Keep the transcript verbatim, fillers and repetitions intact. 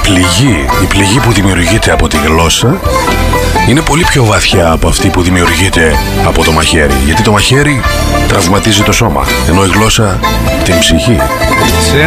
πληγή, η πληγή που δημιουργείται από τη γλώσσα είναι πολύ πιο βαθιά από αυτή που δημιουργείται από το μαχαίρι. Γιατί το μαχαίρι τραυματίζει το σώμα, ενώ η γλώσσα την ψυχή.